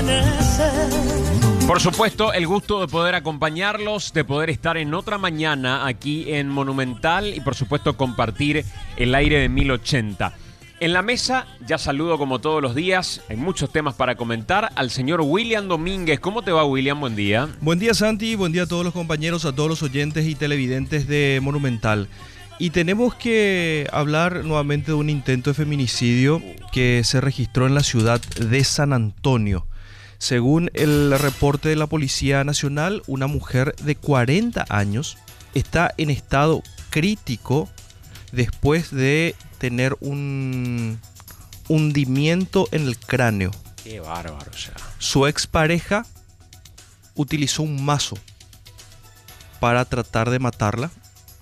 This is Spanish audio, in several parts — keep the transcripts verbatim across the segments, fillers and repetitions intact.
Por supuesto, el gusto de poder acompañarlos, de poder estar en otra mañana aquí en Monumental y por supuesto compartir el aire de mil ochenta. En la mesa, ya saludo como todos los días, hay muchos temas para comentar, al señor William Domínguez. ¿Cómo te va, William? Buen día. Buen día, Santi, buen día a todos los compañeros, a todos los oyentes y televidentes de Monumental. Y tenemos que hablar nuevamente de un intento de feminicidio que se registró en la ciudad de San Antonio. Según el reporte de la Policía Nacional, una mujer de cuarenta años está en estado crítico después de tener un hundimiento en el cráneo. Qué bárbaro, o sea. Su expareja utilizó un mazo para tratar de matarla.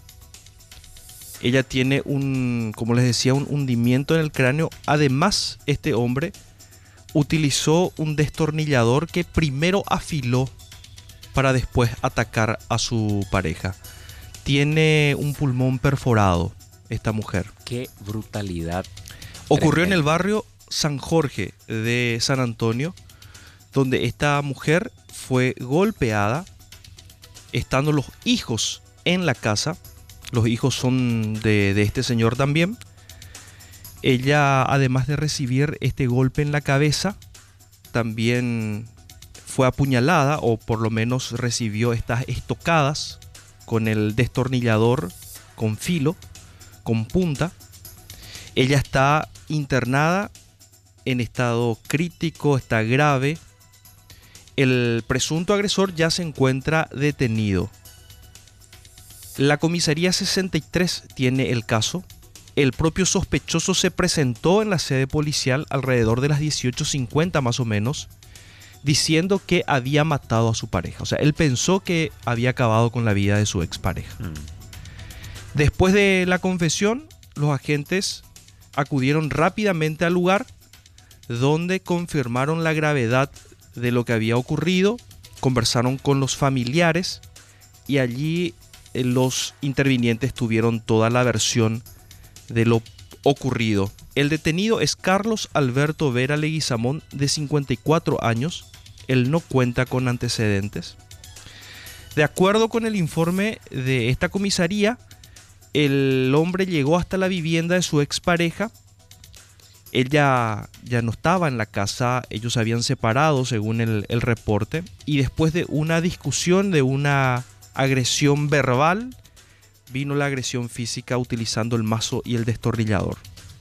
Ella tiene un, como les decía, un hundimiento en el cráneo. Además, este hombre utilizó un destornillador que primero afiló para después atacar a su pareja. Tiene un pulmón perforado esta mujer. Qué brutalidad. Ocurrió en el barrio San Jorge de San Antonio, donde esta mujer fue golpeada, estando los hijos en la casa. Los hijos son de, de este señor también. Ella, además de recibir este golpe en la cabeza, también fue apuñalada, o por lo menos recibió estas estocadas con el destornillador con filo, con punta. Ella está internada en estado crítico, está grave. El presunto agresor ya se encuentra detenido. La comisaría sesenta y tres tiene el caso. El propio sospechoso se presentó en la sede policial alrededor de las dieciocho cincuenta más o menos, diciendo que había matado a su pareja. O sea, él pensó que había acabado con la vida de su expareja. Mm. Después de la confesión, los agentes acudieron rápidamente al lugar, donde confirmaron la gravedad de lo que había ocurrido, conversaron con los familiares y allí eh, los intervinientes tuvieron toda la versión de lo ocurrido. El detenido es Carlos Alberto Vera Leguizamón, de cincuenta y cuatro años. Él no cuenta con antecedentes. De acuerdo con el informe de esta comisaría, el hombre llegó hasta la vivienda de su expareja. Ella ya no estaba en la casa, ellos se habían separado según el, el reporte, y después de una discusión, de una agresión verbal, vino la agresión física utilizando el mazo y el destornillador.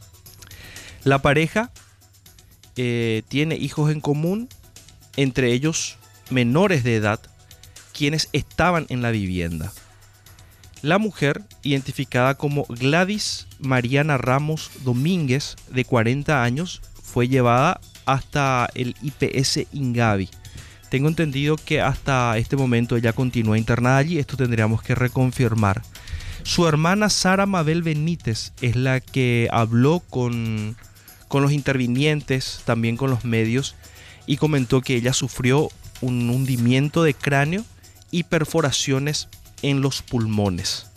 La pareja eh, tiene hijos en común, entre ellos menores de edad, quienes estaban en la vivienda. La mujer, identificada como Gladys Mariana Ramos Domínguez, de cuarenta años, fue llevada hasta el I P S Ingavi. Tengo entendido que hasta este momento ella continúa internada allí, esto tendríamos que reconfirmar. Su hermana Sara Mabel Benítez es la que habló con, con los intervinientes, también con los medios, y comentó que ella sufrió un hundimiento de cráneo y perforaciones en los pulmones.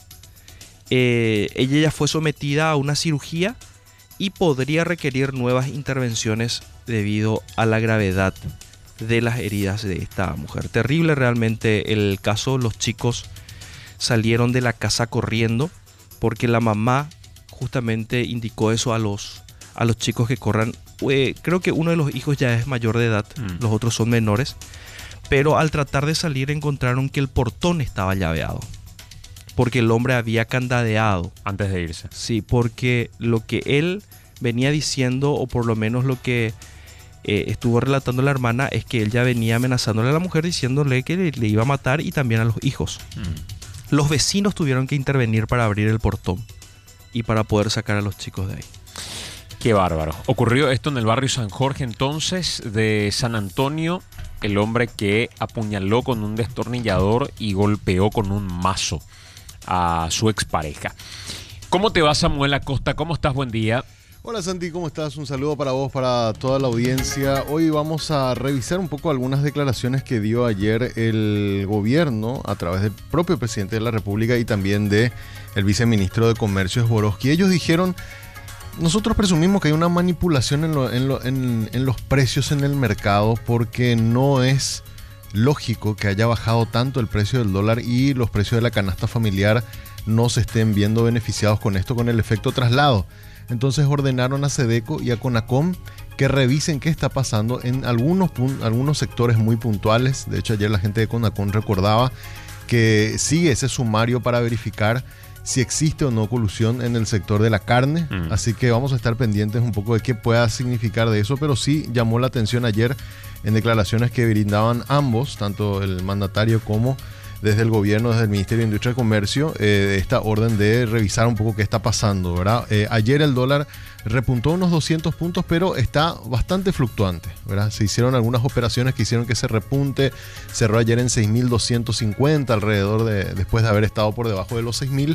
Eh, ella ya fue sometida a una cirugía y podría requerir nuevas intervenciones debido a la gravedad de las heridas de esta mujer. Terrible realmente el caso. Los chicos salieron de la casa corriendo porque la mamá justamente indicó eso a los, a los chicos que corran. Eh, creo que uno de los hijos ya es mayor de edad, mm. los otros son menores, pero al tratar de salir encontraron que el portón estaba llaveado porque el hombre había candadeado antes de irse. Sí, porque lo que él venía diciendo, o por lo menos lo que eh, estuvo relatando la hermana, es que él ya venía amenazándole a la mujer, diciéndole que le, le iba a matar, y también a los hijos. Mm. Los vecinos tuvieron que intervenir para abrir el portón y para poder sacar a los chicos de ahí. Qué bárbaro. Ocurrió esto en el barrio San Jorge, entonces, de San Antonio. El hombre que apuñaló con un destornillador y golpeó con un mazo a su expareja. ¿Cómo te va, Samuel Acosta? ¿Cómo estás? Buen día. Hola, Santi, ¿cómo estás? Un saludo para vos, para toda la audiencia. Hoy vamos a revisar un poco algunas declaraciones que dio ayer el gobierno a través del propio presidente de la República y también de el viceministro de Comercio, Sborowski. Ellos dijeron nosotros presumimos que hay una manipulación en, lo, en, lo, en, en los precios en el mercado porque no es lógico que haya bajado tanto el precio del dólar y los precios de la canasta familiar no se estén viendo beneficiados con esto, con el efecto traslado. Entonces ordenaron a Sedeco y a Conacom que revisen qué está pasando en algunos, algunos sectores muy puntuales. De hecho, ayer la gente de Conacom recordaba que sigue ese sumario para verificar si existe o no colusión en el sector de la carne. Mm. Así que vamos a estar pendientes un poco de qué pueda significar de eso, pero sí llamó la atención ayer en declaraciones que brindaban ambos, tanto el mandatario como desde el gobierno, desde el Ministerio de Industria y Comercio, eh, esta orden de revisar un poco qué está pasando, ¿verdad? Eh, ayer el dólar repuntó unos doscientos puntos, pero está bastante fluctuante, ¿verdad? Se hicieron algunas operaciones que hicieron que se repunte, cerró ayer en seis mil doscientos cincuenta, alrededor de, después de haber estado por debajo de los seis mil,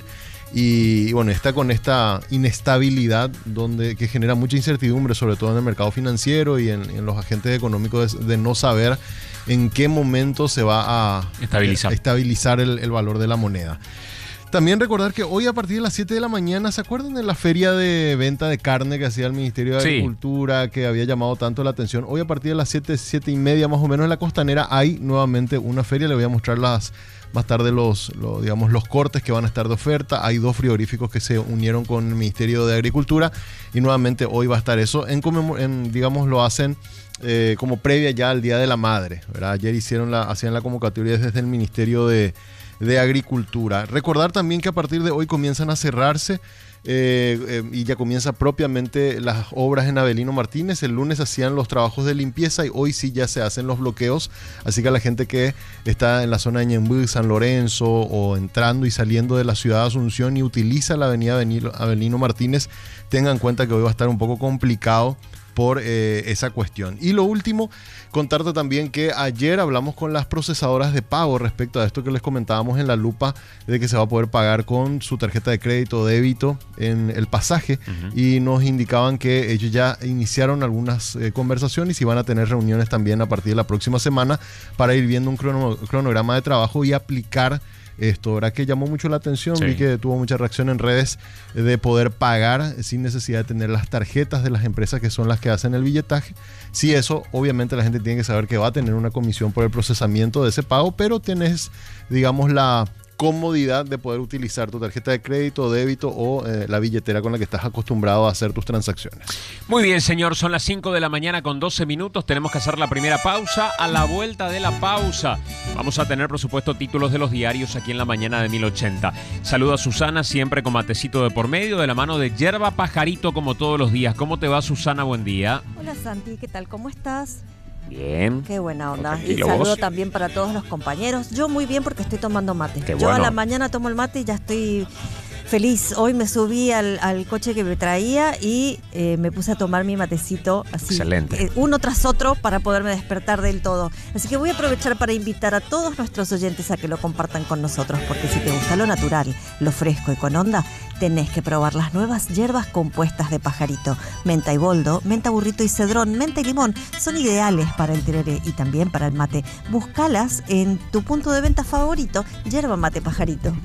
y bueno, está con esta inestabilidad donde, que genera mucha incertidumbre, sobre todo en el mercado financiero y en, en los agentes económicos, de, de no saber en qué momento se va a estabilizar, a estabilizar el, el valor de la moneda. También recordar que hoy a partir de las siete de la mañana, ¿se acuerdan de la feria de venta de carne que hacía el Ministerio de Sí. Agricultura, que había llamado tanto la atención? Hoy a partir de las siete, siete y media más o menos en la Costanera hay nuevamente una feria. Le voy a mostrar las, más tarde los, los, digamos, los cortes que van a estar de oferta. Hay dos frigoríficos que se unieron con el Ministerio de Agricultura y nuevamente hoy va a estar eso. En, en digamos, lo hacen eh, como previa ya al Día de la Madre, ¿verdad? Ayer hicieron la, hacían la convocatoria desde el Ministerio de de Agricultura. Recordar también que a partir de hoy comienzan a cerrarse eh, eh, y ya comienza propiamente las obras en Avelino Martínez. El lunes hacían los trabajos de limpieza y hoy sí ya se hacen los bloqueos, así que a la gente que está en la zona de Ñemby, San Lorenzo o entrando y saliendo de la ciudad de Asunción y utiliza la avenida Avelino Martínez, tengan en cuenta que hoy va a estar un poco complicado por eh, esa cuestión. Y lo último, contarte también que ayer hablamos con las procesadoras de pago respecto a esto que les comentábamos en la lupa, de que se va a poder pagar con su tarjeta de crédito o débito en el pasaje, uh-huh. y nos indicaban que ellos ya iniciaron algunas eh, conversaciones y van a tener reuniones también a partir de la próxima semana para ir viendo un crono, cronograma de trabajo y aplicar esto, ¿verdad? Que llamó mucho la atención, sí. Vi que tuvo mucha reacción en redes de poder pagar sin necesidad de tener las tarjetas de las empresas que son las que hacen el billetaje. Sí, eso obviamente la gente tiene que saber que va a tener una comisión por el procesamiento de ese pago, pero tienes, digamos, la comodidad de poder utilizar tu tarjeta de crédito, débito o eh, la billetera con la que estás acostumbrado a hacer tus transacciones. Muy bien, señor, son las cinco de la mañana con doce minutos, tenemos que hacer la primera pausa. A la vuelta de la pausa vamos a tener, por supuesto, títulos de los diarios aquí en la mañana de mil ochenta. Saludo a Susana, siempre con matecito de por medio, de la mano de Yerba Pajarito, como todos los días. ¿Cómo te va, Susana? Buen día. Hola, Santi, ¿qué tal? ¿Cómo estás? Bien. Qué buena onda. Y saludo vos. también para todos los compañeros. Yo muy bien porque estoy tomando mate. Qué Yo bueno. a la mañana tomo el mate y ya estoy feliz. Hoy me subí al, al coche que me traía y eh, me puse a tomar mi matecito así. Excelente. Eh, uno tras otro para poderme despertar del todo. Así que voy a aprovechar para invitar a todos nuestros oyentes a que lo compartan con nosotros, porque si te gusta lo natural, lo fresco y con onda, tenés que probar las nuevas hierbas compuestas de Pajarito. Menta y boldo, menta burrito y cedrón, menta y limón son ideales para el tereré y también para el mate. Búscalas en tu punto de venta favorito, Yerba Mate Pajarito.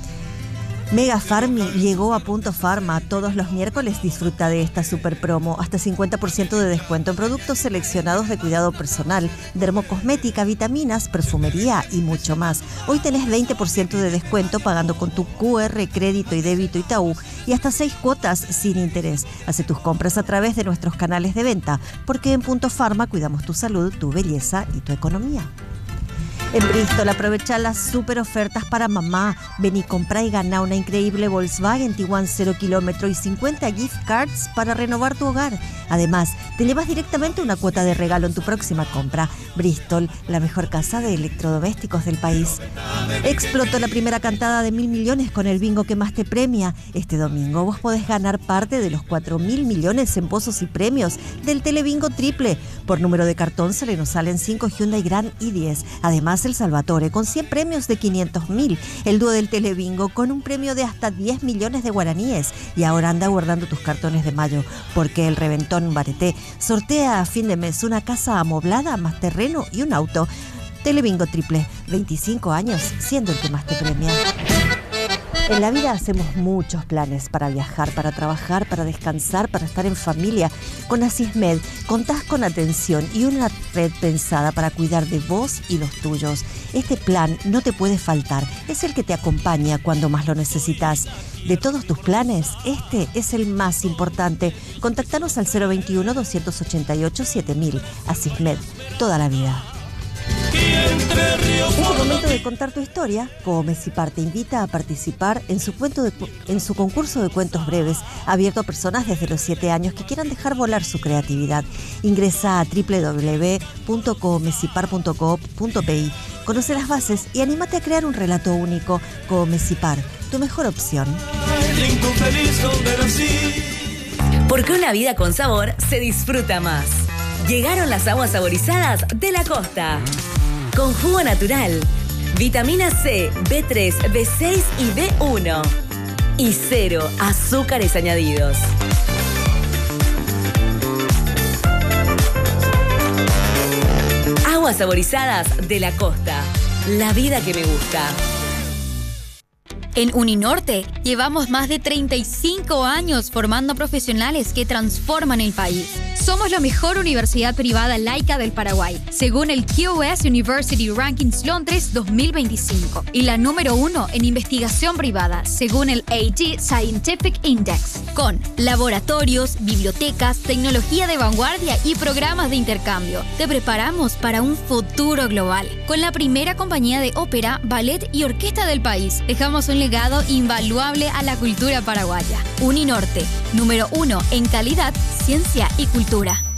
Mega Farmi llegó a Punto Farma. Todos los miércoles disfruta de esta super promo. Hasta cincuenta por ciento de descuento en productos seleccionados de cuidado personal, dermocosmética, vitaminas, perfumería y mucho más. Hoy tenés veinte por ciento de descuento pagando con tu Q R, crédito y débito Itaú y hasta seis cuotas sin interés. Hace tus compras a través de nuestros canales de venta, porque en Punto Farma cuidamos tu salud, tu belleza y tu economía. En Bristol aprovecha las super ofertas para mamá. Ven y compra y gana una increíble Volkswagen Tiguan cero kilómetro y cincuenta gift cards para renovar tu hogar. Además, te llevas directamente una cuota de regalo en tu próxima compra. Bristol, la mejor casa de electrodomésticos del país. Explotó la primera cantada de mil millones con el bingo que más te premia. Este domingo vos podés ganar parte de los cuatro mil millones en pozos y premios del Telebingo Triple. Por número de cartón se le nos salen cinco Hyundai Grand i diez. Además, el Salvatore con cien premios de quinientos mil. El dúo del Telebingo con un premio de hasta diez millones de guaraníes. Y ahora anda guardando tus cartones de mayo, porque el Reventón Bareté sortea a fin de mes una casa amoblada, más terreno y un auto. Telebingo Triple, veinticinco años siendo el que más te premia. En la vida hacemos muchos planes para viajar, para trabajar, para descansar, para estar en familia. Con Asismed contás con atención y una red pensada para cuidar de vos y los tuyos. Este plan no te puede faltar. Es el que te acompaña cuando más lo necesitas. De todos tus planes, este es el más importante. Contactanos al cero veintiuno, doscientos ochenta y ocho, siete mil. Asismed, toda la vida. Es el momento de contar tu historia. Comecipar te invita a participar en su, cuento de, en su concurso de cuentos breves, abierto a personas desde los siete años que quieran dejar volar su creatividad. Ingresa a doble u doble u doble u punto comecipar punto coop punto pe. Conoce las bases y anímate a crear un relato único. Comecipar, tu mejor opción. Porque una vida con sabor se disfruta más. Llegaron las aguas saborizadas de la costa. Con jugo natural, vitamina C, B tres, B seis y B uno. Y cero azúcares añadidos. Aguas saborizadas de la costa. La vida que me gusta. En Uninorte llevamos más de treinta y cinco años formando profesionales que transforman el país. Somos la mejor universidad privada laica del Paraguay, según el Q S University Rankings Londres dos mil veinticinco, y la número uno en investigación privada, según el A G Scientific Index, con laboratorios, bibliotecas, tecnología de vanguardia y programas de intercambio. Te preparamos para un futuro global. Con la primera compañía de ópera, ballet y orquesta del país, dejamos un legado invaluable a la cultura paraguaya. Uninorte, número uno en calidad, ciencia y cultura.